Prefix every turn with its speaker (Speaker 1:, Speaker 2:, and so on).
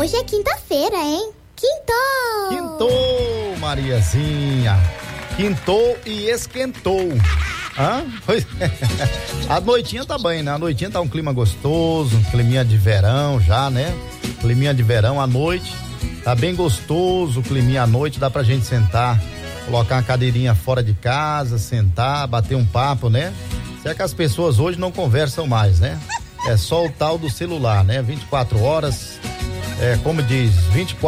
Speaker 1: hoje é quinta-feira, hein?
Speaker 2: Quintou, Mariazinha. Quintou e esquentou. Hã? A noitinha tá bem, né? A noitinha tá um clima gostoso, um climinha de verão já, né? Climinha de verão à noite. Tá bem gostoso o climinha à noite, dá pra gente sentar, colocar uma cadeirinha fora de casa, sentar, bater um papo, né? Se é que as pessoas hoje não conversam mais, né? É só o tal do celular, né? 24 horas, como diz, 24